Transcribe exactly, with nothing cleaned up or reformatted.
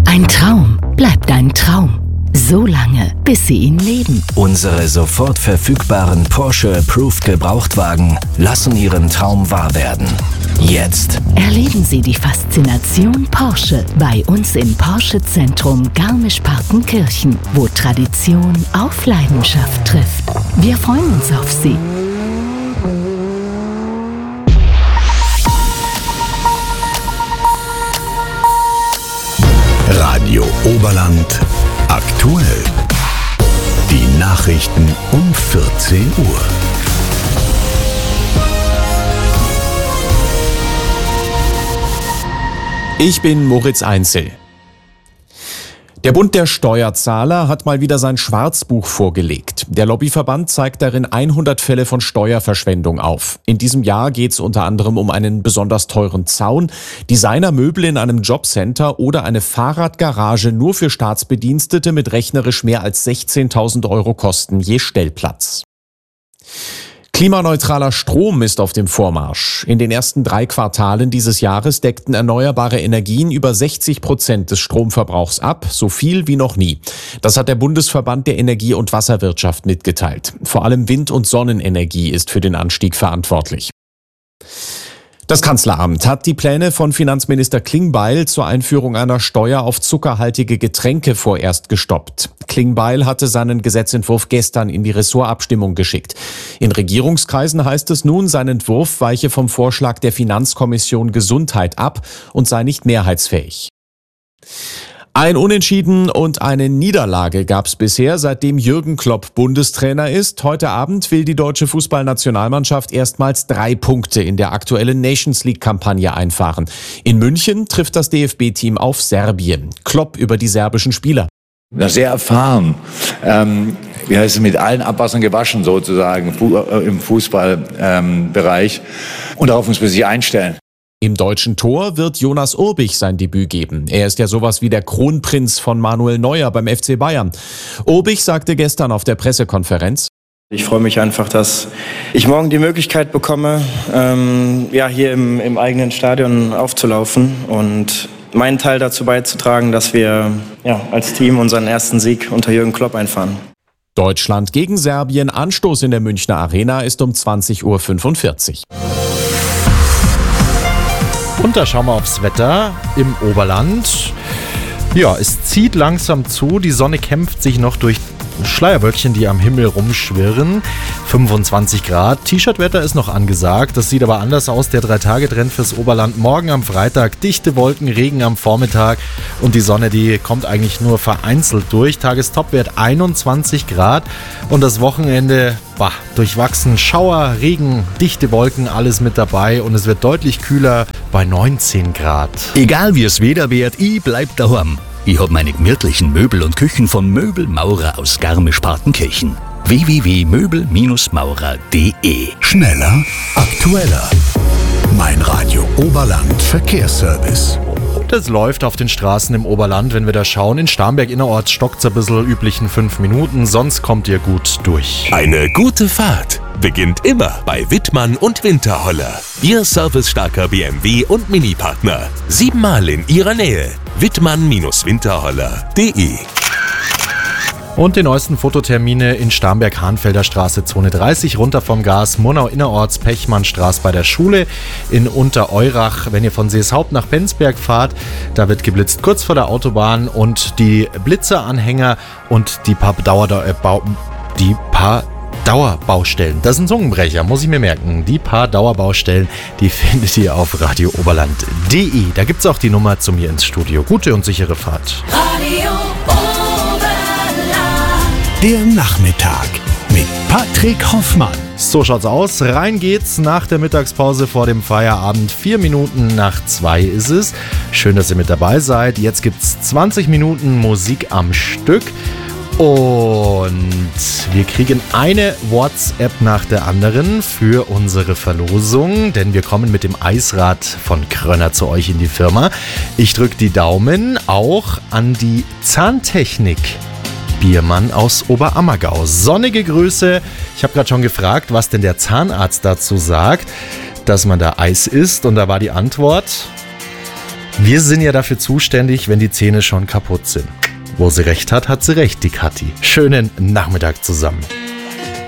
Ein Traum bleibt ein Traum. So lange, bis Sie ihn leben. Unsere sofort verfügbaren Porsche Approved Gebrauchtwagen lassen Ihren Traum wahr werden. Jetzt Erleben Sie die Faszination Porsche bei uns im Porsche-Zentrum Garmisch-Partenkirchen, wo Tradition auf Leidenschaft trifft. Wir freuen uns auf Sie. Radio Oberland aktuell. Die Nachrichten um vierzehn Uhr. Ich bin Moritz Einzel. Der Bund der Steuerzahler hat mal wieder sein Schwarzbuch vorgelegt. Der Lobbyverband zeigt darin hundert Fälle von Steuerverschwendung auf. In diesem Jahr geht es unter anderem um einen besonders teuren Zaun, Designermöbel in einem Jobcenter oder eine Fahrradgarage nur für Staatsbedienstete mit rechnerisch mehr als sechzehntausend Euro Kosten je Stellplatz. Klimaneutraler Strom ist auf dem Vormarsch. In den ersten drei Quartalen dieses Jahres deckten erneuerbare Energien über sechzig Prozent des Stromverbrauchs ab, so viel wie noch nie. Das hat der Bundesverband der Energie- und Wasserwirtschaft mitgeteilt. Vor allem Wind- und Sonnenenergie ist für den Anstieg verantwortlich. Das Kanzleramt hat die Pläne von Finanzminister Klingbeil zur Einführung einer Steuer auf zuckerhaltige Getränke vorerst gestoppt. Klingbeil hatte seinen Gesetzentwurf gestern in die Ressortabstimmung geschickt. In Regierungskreisen heißt es nun, sein Entwurf weiche vom Vorschlag der Finanzkommission Gesundheit ab und sei nicht mehrheitsfähig. Ein Unentschieden und eine Niederlage gab es bisher, seitdem Jürgen Klopp Bundestrainer ist. Heute Abend will die deutsche Fußballnationalmannschaft erstmals drei Punkte in der aktuellen Nations League-Kampagne einfahren. In München trifft das D F B-Team auf Serbien. Klopp über die serbischen Spieler. Sehr erfahren, ähm, wie heißt es, mit allen Abwassern gewaschen sozusagen im Fußballbereich. Ähm, und darauf muss man sich einstellen. Im deutschen Tor wird Jonas Urbich sein Debüt geben. Er ist ja sowas wie der Kronprinz von Manuel Neuer beim F C Bayern. Urbich sagte gestern auf der Pressekonferenz: Ich freue mich einfach, dass ich morgen die Möglichkeit bekomme, ähm, ja, hier im, im eigenen Stadion aufzulaufen und meinen Teil dazu beizutragen, dass wir ja, als Team unseren ersten Sieg unter Jürgen Klopp einfahren. Deutschland gegen Serbien. Anstoß in der Münchner Arena ist um zwanzig Uhr fünfundvierzig. Und da schauen wir aufs Wetter im Oberland. Ja, es zieht langsam zu. Die Sonne kämpft sich noch durch Schleierwölkchen, die am Himmel rumschwirren. fünfundzwanzig Grad. T-Shirt-Wetter ist noch angesagt. Das sieht aber anders aus. Der Drei-Tage-Trend fürs Oberland. Morgen am Freitag dichte Wolken, Regen am Vormittag. Und die Sonne, die kommt eigentlich nur vereinzelt durch. Tagestopwert einundzwanzig Grad. Und das Wochenende, bah, durchwachsen. Schauer, Regen, dichte Wolken, alles mit dabei. Und es wird deutlich kühler bei neunzehn Grad. Egal wie es Wetter wird, ich bleib daheim. Ich hab meine gemütlichen Möbel und Küchen von Möbelmaurer aus Garmisch-Partenkirchen. w w w punkt möbel maurer punkt d e. Schneller, aktueller. Mein Radio Oberland Verkehrsservice. Das läuft auf den Straßen im Oberland, wenn wir da schauen. In Starnberg innerorts stockt es ein bisschen, üblichen fünf Minuten. Sonst kommt ihr gut durch. Eine gute Fahrt beginnt immer bei Wittmann und Winterholler. Ihr servicestarker B M W und Mini-Partner. Siebenmal in ihrer Nähe. wittmann Winterholler punkt d e. Und die neuesten Fototermine in Starnberg-Hahnfelder Straße, Zone dreißig, runter vom Gas, Murnau innerorts, Pechmannstraße bei der Schule, in Untereurach, wenn ihr von Seeshaupt nach Bensberg fahrt, da wird geblitzt kurz vor der Autobahn und die Blitzeranhänger und die paar Dauer, äh, Bau, die paar Dauerbaustellen, das ist ein Zungenbrecher, muss ich mir merken. Die paar Dauerbaustellen, die findet ihr auf radio oberland punkt d e. Da gibt es auch die Nummer zu mir ins Studio. Gute und sichere Fahrt. Radio Der Nachmittag mit Patrick Hoffmann. So schaut's aus. Rein geht's nach der Mittagspause vor dem Feierabend. Vier Minuten nach zwei ist es. Schön, dass ihr mit dabei seid. Jetzt gibt's zwanzig Minuten Musik am Stück. Und wir kriegen eine WhatsApp nach der anderen für unsere Verlosung, denn wir kommen mit dem Eisrad von Krönner zu euch in die Firma. Ich drücke die Daumen auch an die Zahntechnik Biermann aus Oberammergau. Sonnige Grüße. Ich habe gerade schon gefragt, was denn der Zahnarzt dazu sagt, dass man da Eis isst. Und da war die Antwort: Wir sind ja dafür zuständig, wenn die Zähne schon kaputt sind. Wo sie recht hat, hat sie recht, die Kathi. Schönen Nachmittag zusammen.